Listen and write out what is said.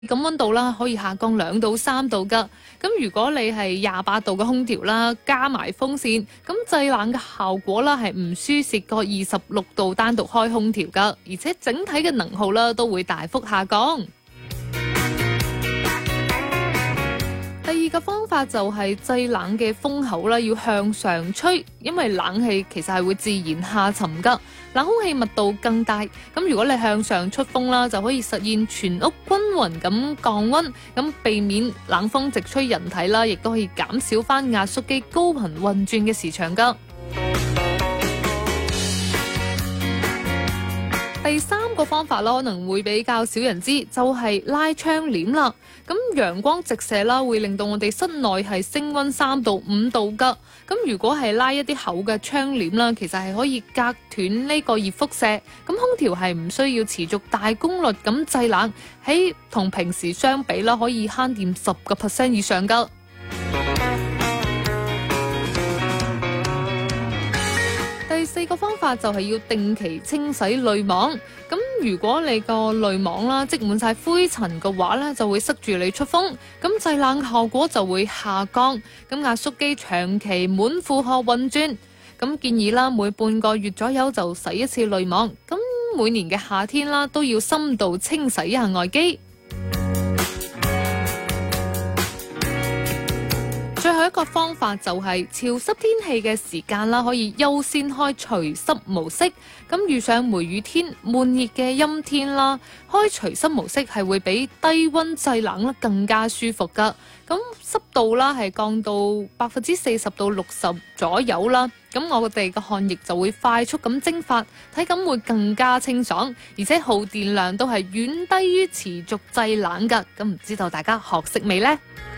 咁溫度啦，可以下降2到3度噶。咁如果你係28度嘅空調啦，加埋風扇，咁製冷嘅效果啦係唔輸蝕過26度單獨開空調噶，而且整體嘅能耗啦都會大幅下降。第二個方法就係製冷嘅風口啦，要向上吹，因為冷氣其實係會自然下沉噶，冷空氣密度更大。咁如果你向上出風啦，就可以實現全屋均勻咁降溫，咁避免冷風直吹人體啦，亦都可以減少翻壓縮機高頻運轉嘅時長噶。第三個方法啦，可能會比較少人知，就係拉窗簾啦。咁陽光直射啦，會令到我哋室內係升溫3到5度噶。咁如果係拉一啲厚嘅窗簾啦，其實係可以隔斷呢個熱輻射。咁空調係唔需要持續大功率咁製冷，喺同平時相比啦，可以慳掂10% 以上噶。第四個方法就係要定期清洗濾網。咁如果你個濾網啦積滿晒灰塵嘅話咧，就會塞住你出風，咁製冷效果就會下降。咁壓縮機長期滿負荷運轉，咁建議啦每半個月左右就洗一次濾網。咁每年嘅夏天啦都要深度清洗一下外機。最後一個方法就係潮濕天氣嘅時間啦，可以優先開除濕模式。咁遇上梅雨天、悶熱嘅陰天啦，開除濕模式係會比低溫製冷啦更加舒服噶。咁濕度啦係降到40%到60%左右啦。咁我哋嘅汗液就會快速咁蒸發，體感會更加清爽，而且耗電量都係遠低於持續製冷噶。咁唔知道大家學識未呢？